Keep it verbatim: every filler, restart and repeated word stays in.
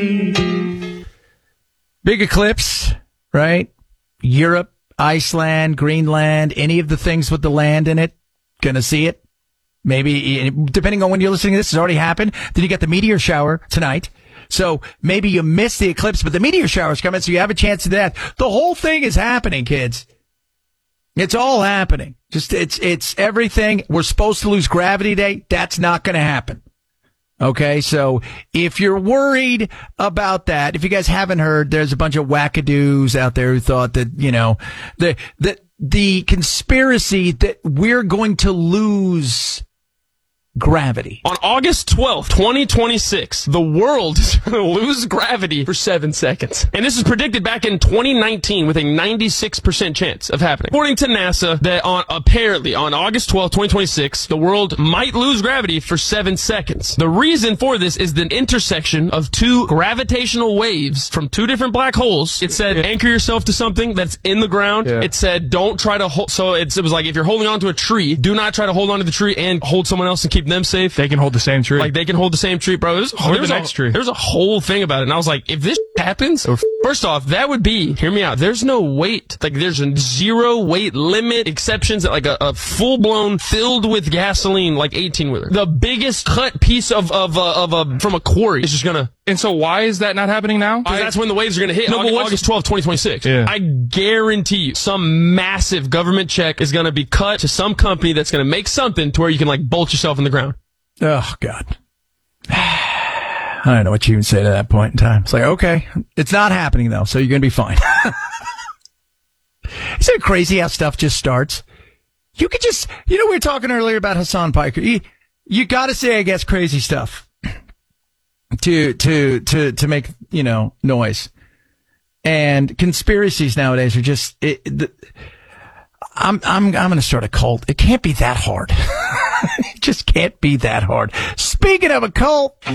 Big eclipse, right? Europe, Iceland, Greenland, any of the things with the land in it, gonna see it. Maybe, depending on when you're listening to this, it's already happened. Then you got the meteor shower tonight. So maybe you missed the eclipse, but the meteor shower is coming, so you have a chance of that. The whole thing is happening, kids. It's all happening. Just, it's, it's everything. We're supposed to lose gravity today. That's not going to happen. Okay, so if you're worried about that, if you guys haven't heard, there's a bunch of wackadoos out there who thought that, you know, the, the, the conspiracy that we're going to lose gravity. On August twelfth, twenty twenty-six, the world is going to lose gravity for seven seconds. And this is predicted back in twenty nineteen with a ninety-six percent chance of happening. According to NASA, that on apparently on August twelfth, twenty twenty-six, the world might lose gravity for seven seconds. The reason for this is the intersection of two gravitational waves from two different black holes. It said, anchor yourself to something that's in the ground. Yeah. It said, don't try to hold, so it's, it was like, if you're holding onto a tree, do not try to hold onto the tree and hold someone else and keep them safe. They can hold the same tree. Like, they can hold the same tree, bro. There's, or there's the a, next tree. There's a whole thing about it. And I was like, if this happens, first off, that would be, hear me out, there's no weight. Like, there's a zero weight limit exceptions at like a, a full-blown, filled with gasoline, like eighteen-wheeler. The biggest cut piece of, of, uh, of a, from a quarry is just gonna... And so why is that not happening now? Because that's when the waves are going to hit. No, August, August twelfth, twenty twenty-six. Yeah. I guarantee you some massive government check is going to be cut to some company that's going to make something to where you can like bolt yourself in the ground. Oh, God. I don't know what you even say to that point in time. It's like, okay, it's not happening, though, so you're going to be fine. Isn't it crazy how stuff just starts? You could just, you know, we were talking earlier about Hassan Piker. You, you got to say, I guess, crazy stuff to, to, to, to make, you know, noise. And conspiracies nowadays are just, it, the, I'm, I'm, I'm going to start a cult. It can't be that hard. It just can't be that hard. Speaking of a cult.